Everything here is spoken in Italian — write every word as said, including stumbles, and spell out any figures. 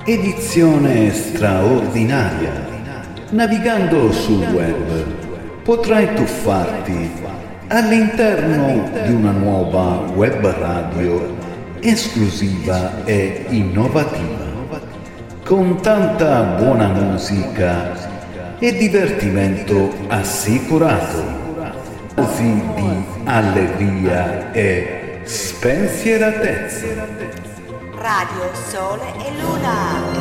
edizione straordinaria. Navigando sul web potrai tuffarti all'interno di una nuova web radio esclusiva e innovativa, con tanta buona musica e divertimento assicurato, dosi di allegria e spensieratezza. Radio Sole e Luna.